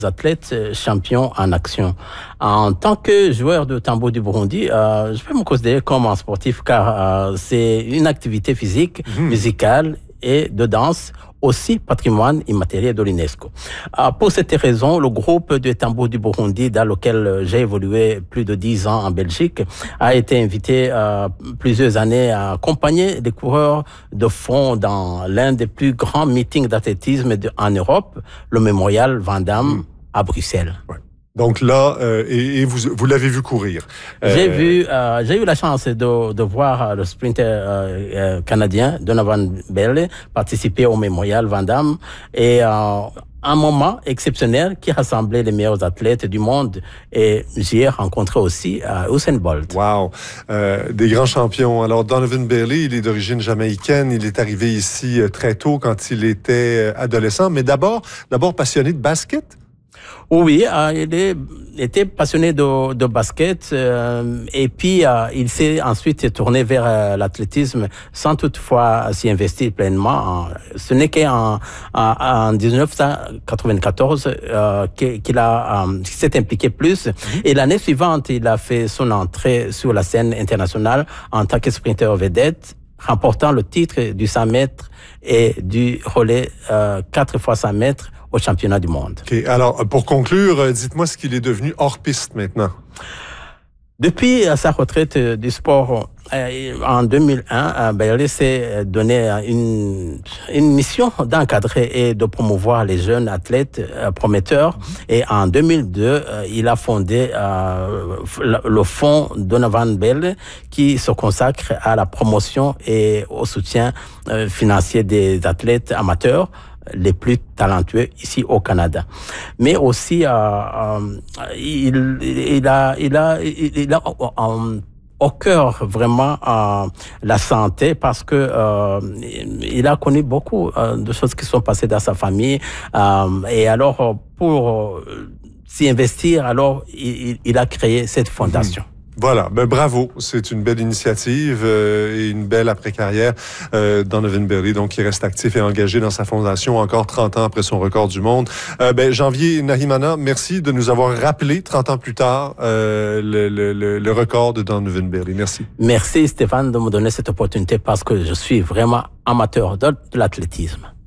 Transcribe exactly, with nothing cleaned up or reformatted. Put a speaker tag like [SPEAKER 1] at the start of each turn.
[SPEAKER 1] athlètes champions en action. En tant que joueur de tambour du Burundi, euh, je peux me considérer comme un sportif car euh, c'est une activité physique, mmh. musicale et de danse, aussi patrimoine immatériel de l'UNESCO. Euh, pour cette raison, le groupe de tambour du Burundi, dans lequel j'ai évolué plus de dix ans en Belgique, a été invité euh, plusieurs années à accompagner des coureurs de fond dans l'un des plus grands meetings d'athlétisme en Europe, le Mémorial Van Damme mmh. à Bruxelles.
[SPEAKER 2] Ouais. Donc là, euh, et, et vous, vous l'avez vu courir.
[SPEAKER 1] Euh... J'ai vu, euh, j'ai eu la chance de, de voir le sprinter euh, euh, canadien Donovan Bell participer au Mémorial Van Damme et euh, un moment exceptionnel qui rassemblait les meilleurs athlètes du monde et j'y ai rencontré aussi euh, Usain Bolt.
[SPEAKER 2] Wow, euh, des grands champions. Alors Donovan Bailey, il est d'origine jamaïcaine, il est arrivé ici très tôt quand il était adolescent, mais d'abord, d'abord passionné de basket.
[SPEAKER 1] Oui, euh, il est, était passionné de, de basket euh, et puis euh, il s'est ensuite tourné vers euh, l'athlétisme sans toutefois s'y investir pleinement. Ce n'est qu'en en, en dix-neuf cent quatre-vingt-quatorze euh, qu'il a euh, s'est impliqué plus. Mmh. Et l'année suivante, il a fait son entrée sur la scène internationale en tant que sprinter vedette, remportant le titre du cent mètres et du relais euh, quatre fois cent mètres au championnat du monde.
[SPEAKER 2] Okay. Alors, pour conclure, dites-moi ce qu'il est devenu hors piste maintenant.
[SPEAKER 1] Depuis sa retraite du sport euh, en deux mille un, euh, Bailey s'est donné une, une mission d'encadrer et de promouvoir les jeunes athlètes euh, prometteurs. Mm-hmm. Et en deux mille deux, euh, il a fondé euh, le fonds Donovan Bell qui se consacre à la promotion et au soutien euh, financier des athlètes amateurs les plus talentueux ici au Canada. Mais aussi, euh, euh, il, il a, il a, il a euh, au cœur vraiment euh, la santé parce que euh, il a connu beaucoup euh, de choses qui sont passées dans sa famille euh, et alors pour euh, s'y investir, alors il, il a créé cette fondation. Mmh.
[SPEAKER 2] Voilà, ben bravo, c'est une belle initiative euh, et une belle après-carrière euh, Donovan Bailey, donc qui reste actif et engagé dans sa fondation encore trente ans après son record du monde. Euh, ben Janvier Nahimana, merci de nous avoir rappelé trente ans plus tard euh, le, le, le record de Donovan Bailey. Merci.
[SPEAKER 1] Merci Stéphane de me donner cette opportunité parce que je suis vraiment amateur de, de l'athlétisme.